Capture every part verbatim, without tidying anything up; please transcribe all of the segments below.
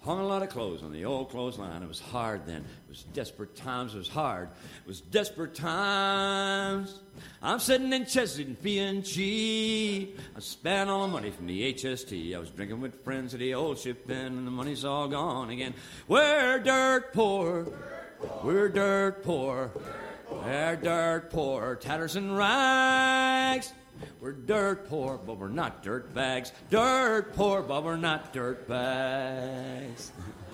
Hung a lot of clothes on the old clothesline. It was hard then. It was desperate times. It was hard. It was desperate times. I'm sitting in Chesapeake P and G. I spent all the money from the H S T. I was drinking with friends at the old ship inn, and the money's all gone again. We're dirt poor. We're dirt poor. We're dirt poor. Tatters and rags. We're dirt poor, but we're not dirt bags. Dirt poor, but we're not dirt bags.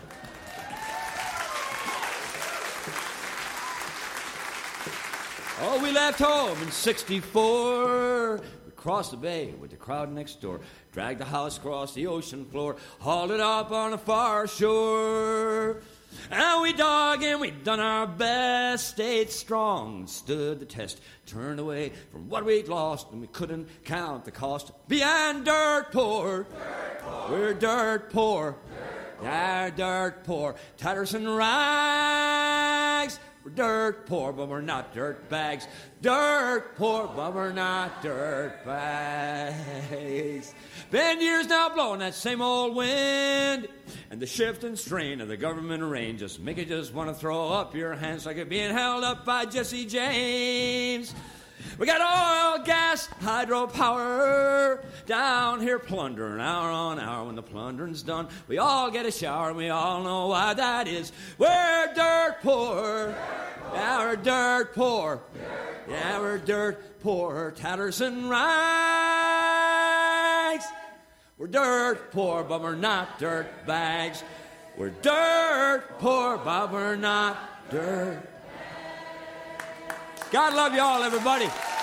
Oh, we left home in sixty-four. We crossed the bay with the crowd next door. Dragged the house across the ocean floor. Hauled it up on the far shore. And we dug and we done our best, stayed strong, stood the test, turned away from what we'd lost, and we couldn't count the cost. Being dirt poor, dirt poor. We're dirt poor, dirt poor. Yeah, dirt poor, tatters and rags. We're dirt poor, but we're not dirt bags. Dirt poor, but we're not dirt bags. Been years now blowing that same old wind, and the shift and strain of the government reign just make you just want to throw up your hands like you're being held up by Jesse James. We got oil, gas, hydropower down here plundering hour on hour. When the plundering's done, we all get a shower, and we all know why that is. We're dirt poor. Yeah, we're dirt poor. Yeah, we're dirt poor. Tatters and rags. We're dirt poor, but we're not dirt bags. We're dirt poor, but we're not dirt. God love you all, everybody.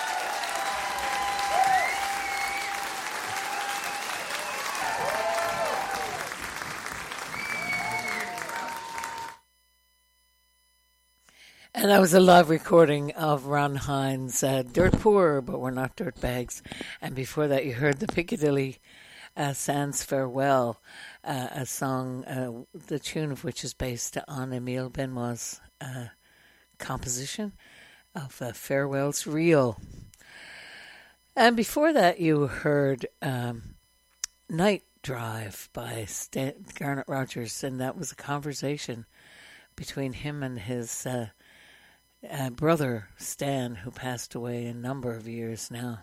And that was a live recording of Ron Hines' uh, Dirt Poor, but We're Not Dirt Bags. And before that, you heard the Piccadilly uh, Sans Farewell, uh, a song, uh, the tune of which is based on Emile Benoit's uh, composition of uh, Farewell's Real. And before that, you heard um, Night Drive by Stan- Garnet Rogers, and that was a conversation between him and his uh, uh, brother, Stan, who passed away a number of years now.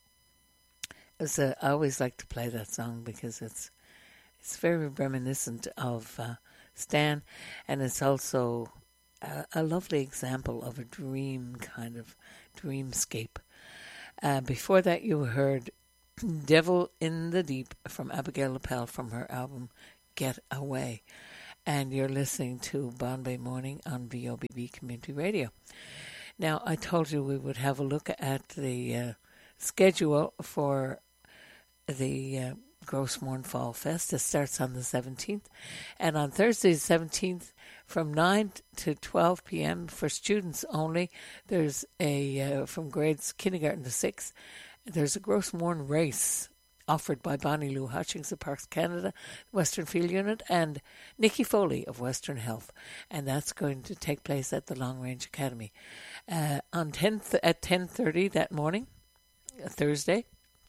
It was a, I always like to play that song because it's it's very reminiscent of uh, Stan, and it's also a, a lovely example of a dream, kind of dreamscape. Uh, before that, you heard Devil in the Deep from Abigail Lapel from her album Get Away. And you're listening to Bombay Morning on V O B B Community Radio. Now, I told you we would have a look at the uh, schedule for the uh, Grossmorn Fall Fest. It starts on the seventeenth. And on Thursday the seventeenth, from nine to twelve p.m. for students only, there's a, uh, from grades kindergarten to six, there's a Grossmorn race offered by Bonnie Lou Hutchings of Parks Canada, Western Field Unit, and Nikki Foley of Western Health. And that's going to take place at the Long Range Academy. Uh, on tenth at ten thirty that morning, Thursday,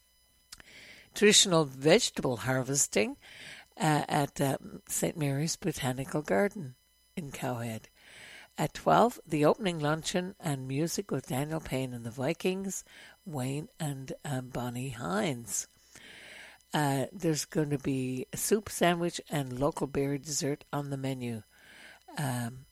traditional vegetable harvesting uh, at uh, Saint Mary's Botanical Garden in Cowhead. At twelve, the opening luncheon and music with Daniel Payne and the Vikings, Wayne and um, Bonnie Hines. Uh, there's going to be a soup, sandwich, and local berry dessert on the menu. Um,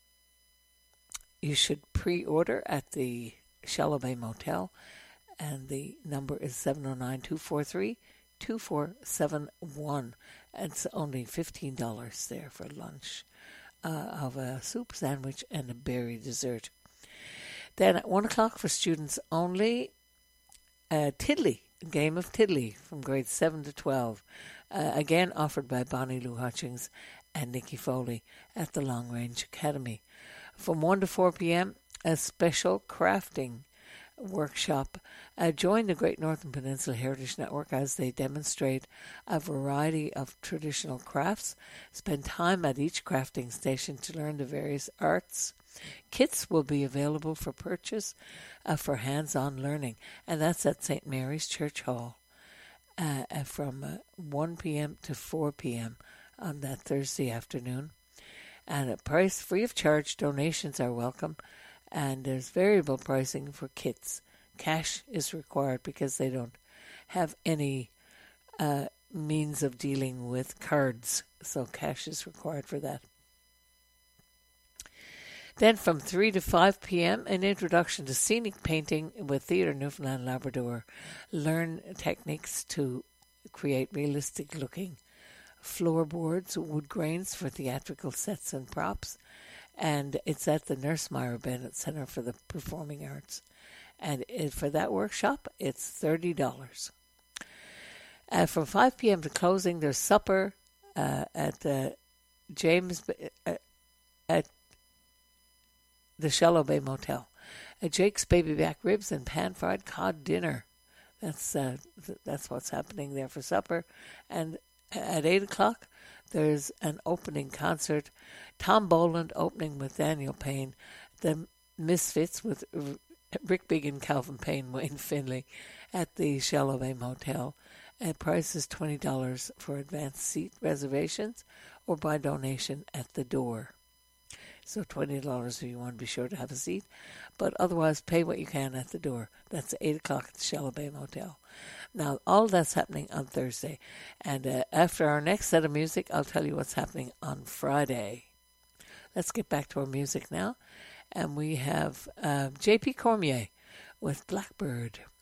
you should pre-order at the Shallow Bay Motel, and the number is seven oh nine, two four three, two four seven one. It's only fifteen dollars there for lunch uh, of a soup, sandwich, and a berry dessert. Then at one o'clock for students only, uh, Tiddly. Game of Tiddly from grades seven to twelve, uh, again offered by Bonnie Lou Hutchings and Nikki Foley at the Long Range Academy. From one to four p.m., a special crafting workshop. Uh, join the Great Northern Peninsula Heritage Network as they demonstrate a variety of traditional crafts. Spend time at each crafting station to learn the various arts. Kits will be available for purchase uh, for hands-on learning, and that's at Saint Mary's Church Hall uh, from uh, one p.m. to four p.m. on that Thursday afternoon. And at price free of charge, donations are welcome. And there's variable pricing for kits. Cash is required because they don't have any uh, means of dealing with cards. So cash is required for that. Then from three to five p.m., an introduction to scenic painting with Theatre Newfoundland Labrador. Learn techniques to create realistic-looking floorboards, wood grains for theatrical sets and props. And it's at the Nurse Myra Bennett Centre for the Performing Arts. And it, for that workshop, it's thirty dollars. Uh, from five p.m. to closing, there's supper uh, at uh, James uh, at the Shallow Bay Motel. A Jake's Baby Back Ribs and pan-fried cod dinner. That's uh, th- that's what's happening there for supper. And at eight o'clock, there's an opening concert. Tom Boland opening with Daniel Payne. The Misfits with R- Rick Big and Calvin Payne, Wayne Finley at the Shallow Bay Motel. And price is twenty dollars for advanced seat reservations or by donation at the door. So twenty dollars if you want to be sure to have a seat. But otherwise, pay what you can at the door. That's eight o'clock at the Shallow Bay Motel. Now, all that's happening on Thursday. And uh, after our next set of music, I'll tell you what's happening on Friday. Let's get back to our music now. And we have uh, J P Cormier with Blackbird.